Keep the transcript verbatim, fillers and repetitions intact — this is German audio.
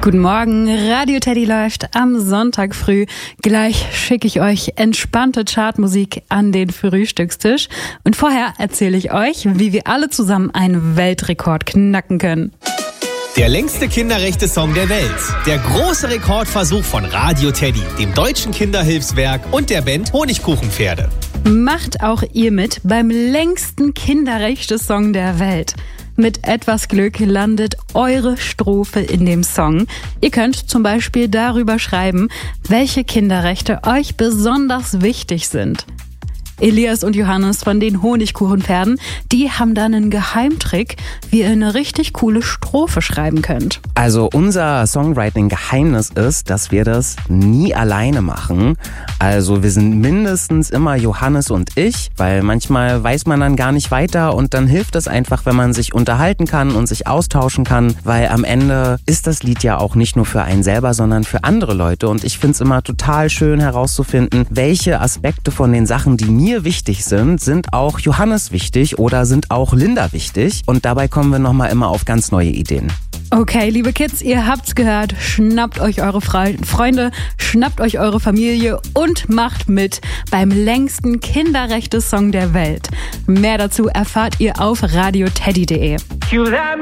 Guten Morgen, Radio Teddy läuft am Sonntag früh. Gleich schicke ich euch entspannte Chartmusik an den Frühstückstisch. Und vorher erzähle ich euch, wie wir alle zusammen einen Weltrekord knacken können. Der längste Kinderrechte-Song der Welt. Der große Rekordversuch von Radio Teddy, dem Deutschen Kinderhilfswerk und der Band Honigkuchenpferde. Macht auch ihr mit beim längsten Kinderrechte-Song der Welt. Mit etwas Glück landet eure Strophe in dem Song. Ihr könnt zum Beispiel darüber schreiben, welche Kinderrechte euch besonders wichtig sind. Elias und Johannes von den Honigkuchenpferden, die haben dann einen Geheimtrick, wie ihr eine richtig coole Strophe schreiben könnt. Also unser Songwriting-Geheimnis ist, dass wir das nie alleine machen. Also wir sind mindestens immer Johannes und ich, weil manchmal weiß man dann gar nicht weiter und dann hilft es einfach, wenn man sich unterhalten kann und sich austauschen kann, weil am Ende ist das Lied ja auch nicht nur für einen selber, sondern für andere Leute. Und ich finde es immer total schön herauszufinden, welche Aspekte von den Sachen, die mir wichtig sind, sind auch Johannes wichtig oder sind auch Linda wichtig. Und dabei kommen wir nochmal immer auf ganz neue Ideen. Okay, liebe Kids, ihr habt's gehört. Schnappt euch eure Freunde, schnappt euch eure Familie und macht mit beim längsten Kinderrechte-Song der Welt. Mehr dazu erfahrt ihr auf radio teddy punkt de.